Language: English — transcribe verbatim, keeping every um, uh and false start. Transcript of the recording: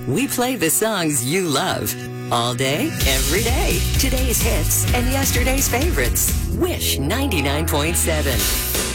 We play the songs you love. All day, every day. Today's hits and yesterday's favorites. Wish ninety-nine point seven.